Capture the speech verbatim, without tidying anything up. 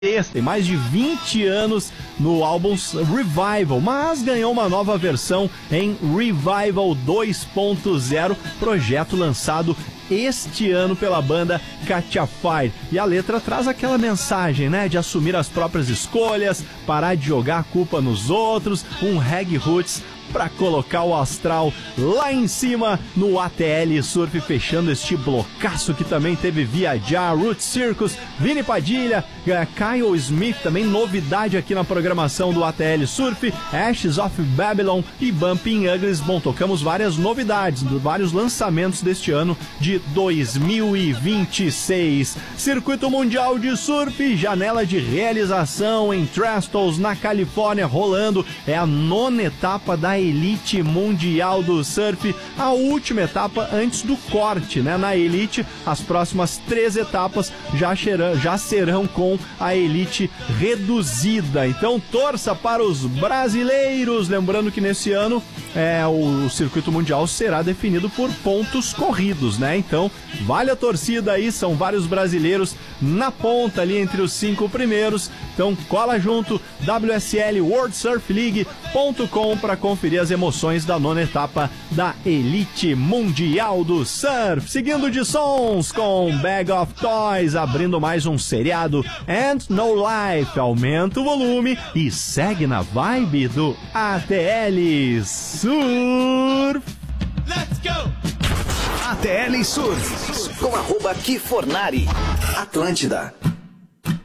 Tem mais de vinte anos no álbum Revival, mas ganhou uma nova versão em Revival dois ponto zero, projeto lançado este ano pela banda Catch a Fire. E a letra traz aquela mensagem, né, de assumir as próprias escolhas, parar de jogar a culpa nos outros, um reggae roots para colocar o astral lá em cima no A T L Surf, fechando este blocaço que também teve Viajar, Root Circus, Vini Padilha, Kyle Smith, também novidade aqui na programação do A T L Surf, Ashes of Babylon e Bumping Uglies. Bom, tocamos várias novidades, vários lançamentos deste ano de dois mil e vinte e seis. Circuito Mundial de Surf, janela de realização em Trestles, na Califórnia, rolando. É a nona etapa da Elite Mundial do Surf, a última etapa antes do corte, né? Na Elite, as próximas três etapas já, serão, já serão com a Elite reduzida. Então torça para os brasileiros, lembrando que nesse ano é, o, o Circuito Mundial será definido por pontos corridos, né? Então vale a torcida aí, são vários brasileiros na ponta ali entre os cinco primeiros. Então cola junto, W S L World Surf League ponto com para conferir as emoções da nona etapa da Elite Mundial do Surf. Seguindo de sons com Bag of Toys, abrindo mais um seriado And No Life. Aumenta o volume e segue na vibe do A T L Surf. Let's go! A T L Surf com arroba Kifornari. Atlântida.